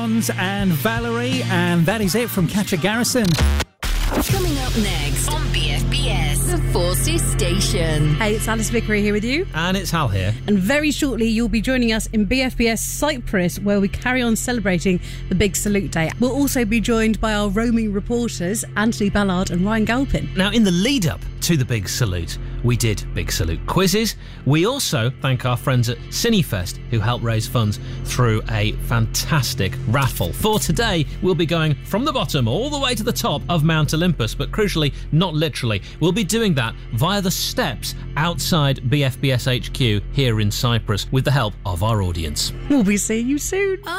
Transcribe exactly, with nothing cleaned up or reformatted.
And Valerie, and that is it from Catcher Garrison. Coming up next on B F B S, the Forces Station. Hey, it's Alice Vickery here with you. And it's Hal here. And very shortly, you'll be joining us in B F B S Cyprus, where we carry on celebrating the Big Salute Day. We'll also be joined by our roaming reporters, Anthony Ballard and Ryan Galpin. Now, in the lead-up to the Big Salute, we did Big Salute quizzes. We also thank our friends at Cinefest who helped raise funds through a fantastic raffle. For today, we'll be going from the bottom all the way to the top of Mount Olympus, but crucially, not literally. We'll be doing that via the steps outside B F B S H Q here in Cyprus with the help of our audience. We'll be seeing you soon.